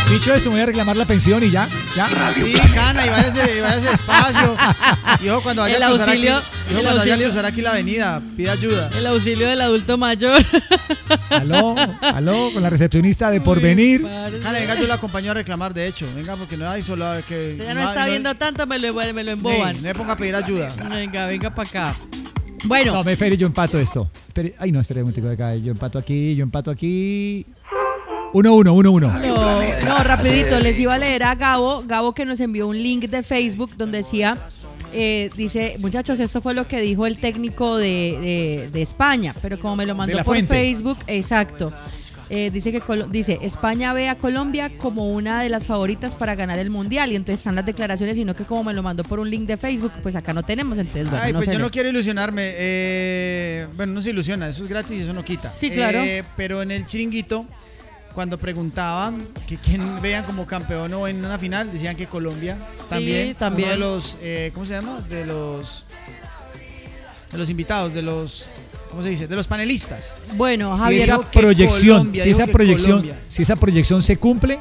Dicho esto, me voy a reclamar la pensión y ya. Sí, Cana, y váyase despacio. Y ojo, cuando vaya a cruzar aquí la avenida, pida ayuda. El auxilio del adulto mayor. Aló, con la recepcionista de Porvenir. Cana, venga, yo la acompaño a reclamar, de hecho. Venga, porque no hay solo que... Usted ya no está viendo tanto, me lo emboban. No me ponga a pedir ayuda. Venga para acá. Bueno. No, me espere, yo empato esto. Ay, no, espere un momentico de acá. Yo empato aquí. 1-1. No, rapidito, les iba a leer a Gabo que nos envió un link de Facebook donde decía, dice, muchachos, esto fue lo que dijo el técnico de España, pero como me lo mandó por Facebook, exacto. Dice España ve a Colombia como una de las favoritas para ganar el mundial, y entonces están las declaraciones, sino que como me lo mandó por un link de Facebook, pues acá no tenemos, entonces bueno, pues yo no quiero ilusionarme, bueno, no se ilusiona, eso es gratis y eso no quita. Sí, claro. Pero en el chiringuito, cuando preguntaban que quién vean como campeón o en una final, decían que Colombia también. Sí, también. Uno de los, ¿cómo se llama? De los invitados, ¿cómo se dice? De los panelistas. Bueno, Javier, si esa proyección se cumple,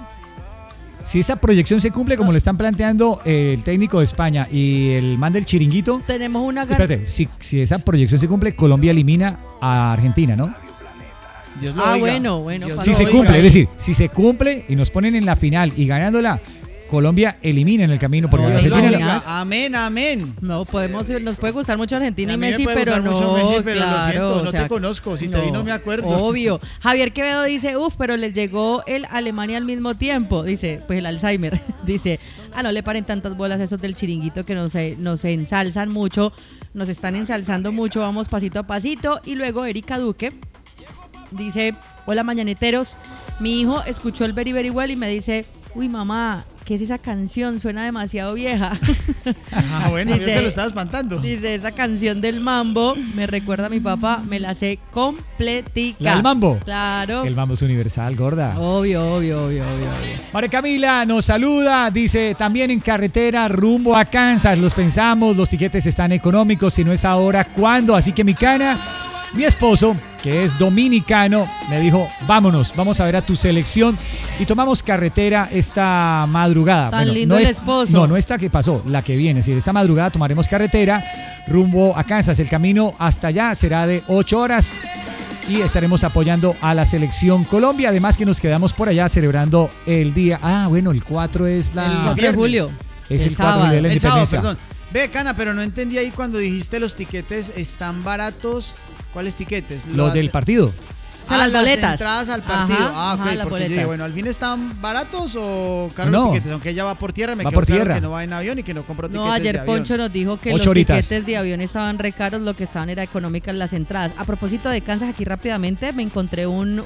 como lo están planteando el técnico de España y el man del chiringuito, tenemos una espérate, si esa proyección se cumple, Colombia elimina a Argentina, ¿no? Dios lo oiga. Bueno. Si se cumple, es decir, si se cumple y nos ponen en la final y ganándola, Colombia elimina en el camino porque Argentina. Amén. No podemos ir, nos puede gustar mucho Argentina y Messi, pero no, pero claro, lo siento, no te conozco, si te vi no me acuerdo. Obvio. Javier Quevedo dice, pero les llegó el Alemania al mismo tiempo, dice, pues el Alzheimer, dice, no le paren tantas bolas esos del chiringuito que nos ensalzan mucho, nos están ensalzando mucho, vamos pasito a pasito. Y luego Erika Duque dice, hola mañaneteros, mi hijo escuchó el Very Very Well y me dice, uy mamá, ¿qué es esa canción? Suena demasiado vieja. Bueno, dice, yo te lo estaba espantando. Dice, esa canción del mambo me recuerda a mi papá, me la sé completica. ¿La del mambo? Claro. El mambo es universal, gorda. Obvio. María Camila nos saluda, dice, también en carretera rumbo a Kansas, los pensamos, los tiquetes están económicos, si no es ahora, ¿cuándo? Así que mi esposo, que es dominicano, me dijo, vámonos, vamos a ver a tu selección, y tomamos carretera esta madrugada. Tan lindo el esposo. No esta que pasó, la que viene. Es decir, esta madrugada tomaremos carretera rumbo a Kansas. El camino hasta allá será de 8 horas y estaremos apoyando a la selección Colombia. Además que nos quedamos por allá celebrando el día. El 4 es el 4 de julio. Es el 4 de la independencia. Perdón. Ve, Cana, pero no entendí ahí cuando dijiste los tiquetes están baratos. ¿Cuáles tiquetes? Los del partido. O sea, las boletas. Las entradas al partido. Ok, porque yo dije, bueno, ¿al fin están baratos o caros los tiquetes? Aunque ella va por tierra, me quedó claro que no va en avión y que no compró tiquetes de avión. Ayer Poncho nos dijo que los tiquetes de avión estaban re caros, lo que estaban era económicas las entradas. A propósito de Kansas, aquí rápidamente me encontré en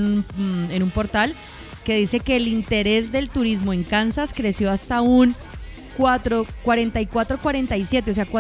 un portal que dice que el interés del turismo en Kansas creció hasta un 44-47, o sea,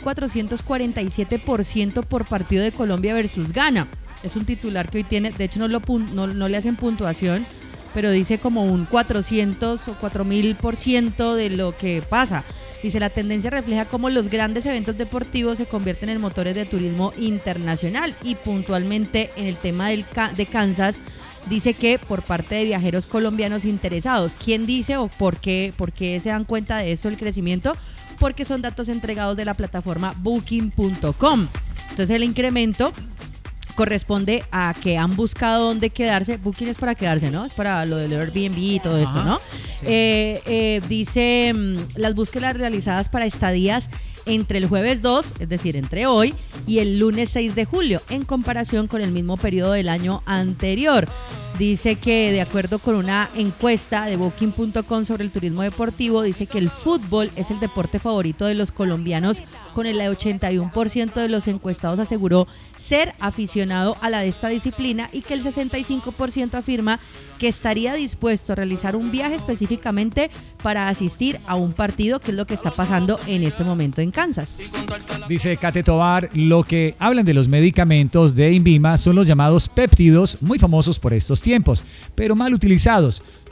4.447% por partido de Colombia versus Ghana. Es un titular que hoy tiene, de hecho no le hacen puntuación, pero dice como un 400 o 4.000% de lo que pasa. Dice, la tendencia refleja cómo los grandes eventos deportivos se convierten en motores de turismo internacional, y puntualmente en el tema de Kansas, dice que por parte de viajeros colombianos interesados. ¿Quién dice o por qué se dan cuenta de esto, el crecimiento? Porque son datos entregados de la plataforma Booking.com. Entonces el incremento corresponde a que han buscado dónde quedarse. Booking es para quedarse, ¿no? Es para lo del Airbnb y todo esto, ¿no? Sí. Dice, las búsquedas realizadas para estadías entre el jueves 2, es decir, entre hoy, y el lunes 6 de julio, en comparación con el mismo periodo del año anterior. Dice que de acuerdo con una encuesta de Booking.com sobre el turismo deportivo, dice que el fútbol es el deporte favorito de los colombianos, con el 81% de los encuestados aseguró ser aficionado a de esta disciplina, y que el 65% afirma que estaría dispuesto a realizar un viaje específicamente para asistir a un partido, que es lo que está pasando en este momento en Kansas. Dice Kate Tobar, lo que hablan de los medicamentos de INVIMA son los llamados péptidos, muy famosos por estos tiempos, pero mal utilizados.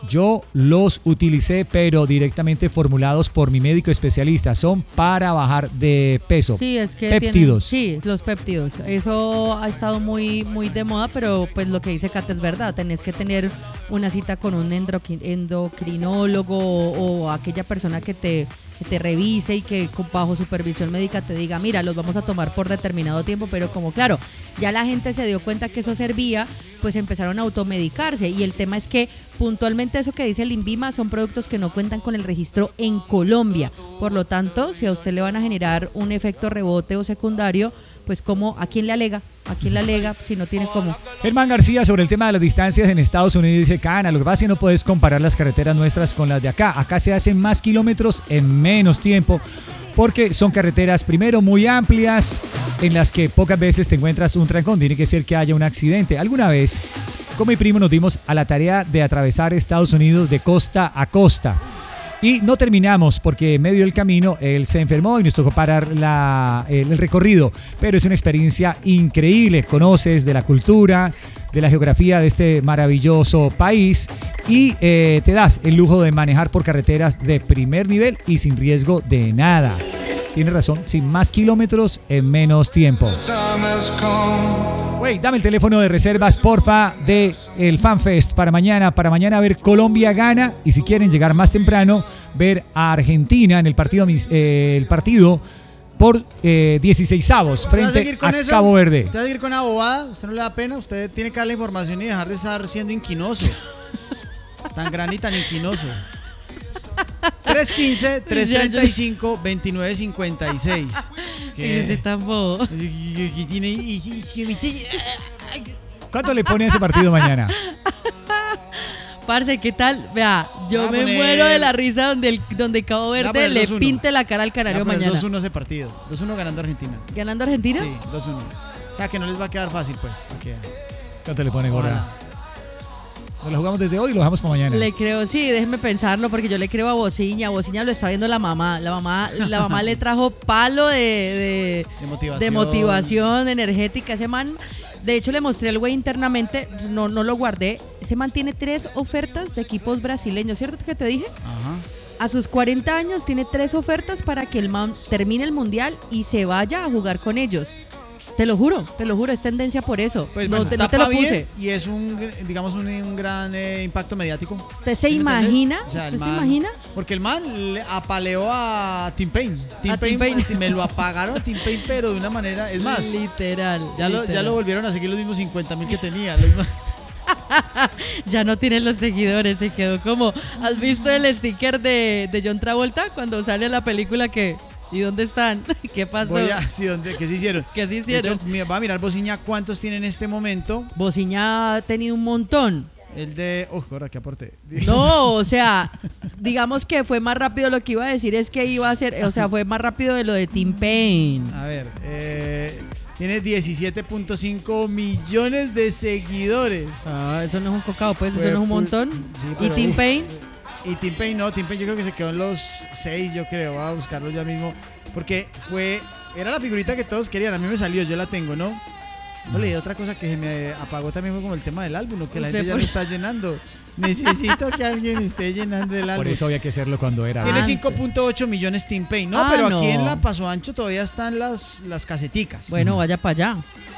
Yo los utilicé, pero directamente formulados por mi médico especialista. Son para bajar de peso. Sí, es que péptidos. Sí, los péptidos. Eso ha estado muy, muy de moda, pero pues lo que dice Kate es verdad. Tenés que tener una cita con un endocrinólogo o aquella persona que te revise y que bajo supervisión médica te diga, mira, los vamos a tomar por determinado tiempo, pero como claro, ya la gente se dio cuenta que eso servía, pues empezaron a automedicarse, y el tema es que puntualmente eso que dice el INVIMA son productos que no cuentan con el registro en Colombia, por lo tanto, si a usted le van a generar un efecto rebote o secundario, pues como, ¿a quién le alega? ¿A quién le alega si no tiene cómo? Germán García, sobre el tema de las distancias en Estados Unidos, dice, Cana, lo que pasa es que no puedes comparar las carreteras nuestras con las de acá. Acá se hacen más kilómetros en menos tiempo, porque son carreteras, primero, muy amplias, en las que pocas veces te encuentras un trancón. Tiene que ser que haya un accidente. Alguna vez, con mi primo, nos dimos a la tarea de atravesar Estados Unidos de costa a costa. Y no terminamos porque en medio del camino él se enfermó y nos tocó parar el recorrido. Pero es una experiencia increíble. Conoces de la cultura, de la geografía de este maravilloso país y te das el lujo de manejar por carreteras de primer nivel y sin riesgo de nada. Tienes razón, sin más kilómetros en menos tiempo. Güey, dame el teléfono de reservas, porfa, de el FanFest para mañana ver Colombia gana, y si quieren llegar más temprano, ver a Argentina en el partido por 16avos frente a Cabo Verde. ¿Usted va a seguir con la bobada? ¿Usted no le da pena? Usted tiene que dar la información y dejar de estar siendo inquinoso. Tan gran y tan inquinoso. 315-335-2956. Sí, tan bobo. ¿Cuánto le pone a ese partido mañana? Parce, ¿qué tal? Vea, yo me muero de la risa donde Cabo Verde le pinte la cara al Canario mañana. 2-1 ese partido. 2-1 ganando Argentina. ¿Ganando Argentina? Sí, 2-1. O sea que no les va a quedar fácil, pues. Porque... ¿Cuánto le pone, Gorra? ¿Nos lo jugamos desde hoy y lo dejamos para mañana? Le creo, sí, déjeme pensarlo, porque yo le creo a Bociña. Bociña lo está viendo la mamá. La mamá le trajo palo de motivación energética. Ese man, de hecho, le mostré al güey internamente, no lo guardé. Ese man tiene 3 ofertas de equipos brasileños, ¿cierto que te dije? Ajá. A sus 40 años tiene 3 ofertas para que el man termine el mundial y se vaya a jugar con ellos. Te lo juro, es tendencia por eso. Pues no, bueno, no te lo puse. Y es un gran impacto mediático. ¿Usted se imagina? O sea, ¿Usted se imagina? Porque el man le apaleó a Tim Payne. Tim Payne. Me lo apagaron a Tim Payne, pero de una manera, es más, literal. Ya lo volvieron a seguir los mismos 50,000 que tenía. Ya no tienen los seguidores, se quedó como... ¿Has visto el sticker de John Travolta cuando sale la película que... ¿Y dónde están? ¿Qué pasó? ¿Qué se hicieron? ¿Qué se hicieron? De hecho, va a mirar Bociña cuántos tiene en este momento. Bociña ha tenido un montón. El de... ahora qué aporte. No, o sea, digamos que fue más rápido. Lo que iba a decir es que iba a ser... O sea, fue más rápido de lo de Tim Payne. A ver, tiene 17.5 millones de seguidores. Eso no es un cocao, pues. Eso no es un montón. Sí, ¿Y Tim Payne? Y Tim Payne no, Tim Payne yo creo que se quedó en los 6, yo creo, voy a buscarlo ya mismo, porque era la figurita que todos querían, a mí me salió, yo la tengo, ¿no? No leí otra cosa que se me apagó también, fue como el tema del álbum, ¿no? Que la gente ya lo está llenando. Necesito que alguien esté llenando el álbum. Por eso había que hacerlo cuando era. Tiene 5.8 millones Tim Payne, ¿no? Pero aquí en la Paso Ancho todavía están las caseticas. Bueno, vaya para allá.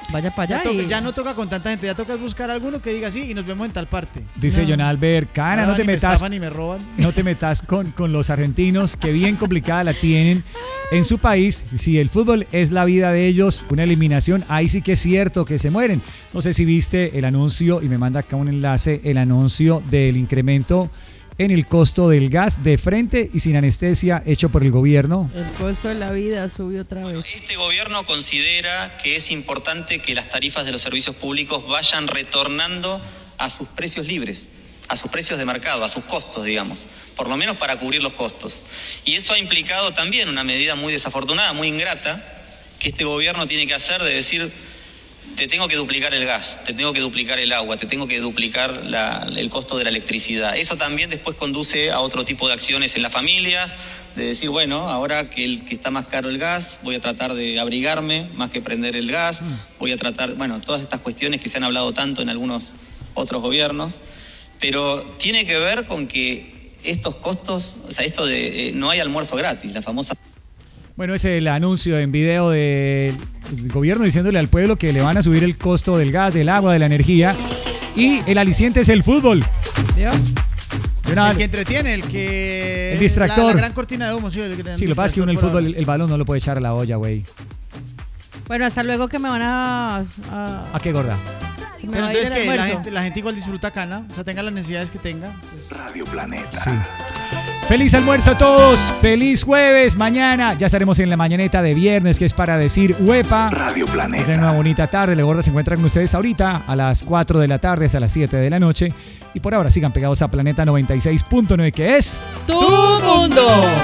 Ya no toca con tanta gente, ya toca buscar alguno que diga sí y nos vemos en tal parte. Dice John Albert, Cana, no te metas. Me me roban. No te metas con los argentinos, que bien complicada la tienen en su país. Si el fútbol es la vida de ellos, una eliminación, ahí sí que es cierto que se mueren. No sé si viste el anuncio, y me manda acá un enlace, el anuncio del incremento en el costo del gas de frente y sin anestesia hecho por el gobierno. El costo de la vida subió otra vez. Este gobierno considera que es importante que las tarifas de los servicios públicos vayan retornando a sus precios libres, a sus precios de mercado, a sus costos, digamos, por lo menos para cubrir los costos. Y eso ha implicado también una medida muy desafortunada, muy ingrata, que este gobierno tiene que hacer, de decir: te tengo que duplicar el gas, te tengo que duplicar el agua, te tengo que duplicar el costo de la electricidad. Eso también después conduce a otro tipo de acciones en las familias, de decir, bueno, ahora que está más caro el gas, voy a tratar de abrigarme más que prender el gas, voy a tratar, bueno, todas estas cuestiones que se han hablado tanto en algunos otros gobiernos. pero tiene que ver con que estos costos, o sea, esto de no hay almuerzo gratis, la famosa... Bueno, es el anuncio en video del gobierno diciéndole al pueblo que le van a subir el costo del gas, del agua, de la energía. Y el aliciente es el fútbol. ¿Vio? El que entretiene, el distractor. La gran cortina de humo, sí. Sí, lo que pasa es que uno el fútbol, el balón no lo puede echar a la olla, güey. Bueno, hasta luego que me van ¿A qué, gorda? se me Pero va a ir entonces el que almuerzo. la gente igual disfruta cana, o sea, tenga las necesidades que tenga. Pues... Radio Planeta. Sí. Feliz almuerzo a todos, feliz jueves, mañana ya estaremos en la mañaneta de viernes, que es para decir huepa. Radio Planeta. Tengan una bonita tarde, La Gorda se encuentra con ustedes ahorita a las 4 de la tarde hasta las 7 de la noche. Y por ahora sigan pegados a Planeta 96.9, que es ¡Tu mundo!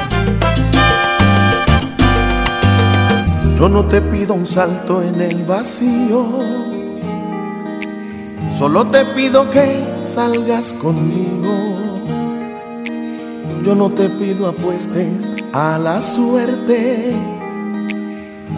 Yo no te pido un salto en el vacío, solo te pido que salgas conmigo. Yo no te pido apuestes a la suerte,